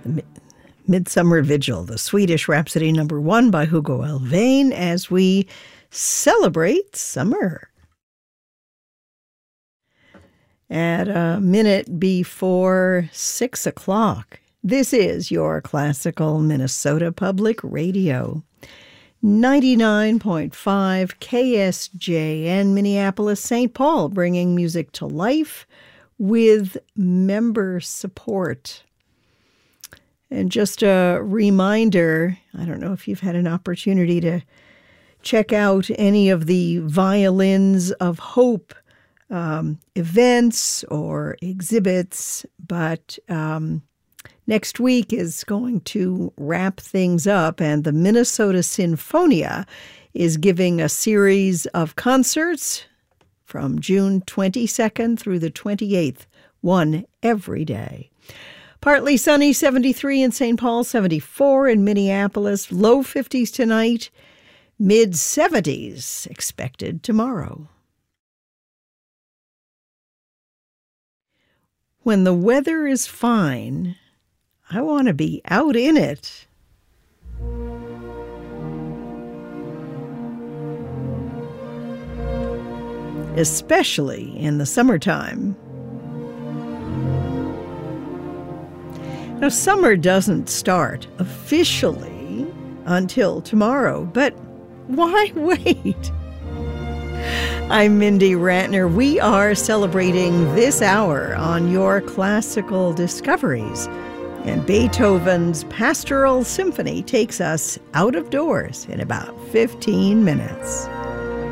Midsummer Vigil, the Swedish Rhapsody #1 by Hugo Alfvén, as we celebrate summer. At a minute before 6 o'clock, this is your Classical Minnesota Public Radio. 99.5 KSJN, Minneapolis, St. Paul, bringing music to life with member support. And just a reminder, I don't know if you've had an opportunity to check out any of the Violins of Hope events or exhibits, but next week is going to wrap things up, and the Minnesota Sinfonia is giving a series of concerts from June 22nd through the 28th, one every day. Partly sunny, 73 in St. Paul, 74 in Minneapolis, low 50s tonight, mid-70s expected tomorrow. When the weather is fine, I want to be out in it. Especially in the summertime. Now, summer doesn't start officially until tomorrow, but why wait? I'm Mindy Ratner. We are celebrating this hour on your classical discoveries. And Beethoven's Pastoral Symphony takes us out of doors in about 15 minutes.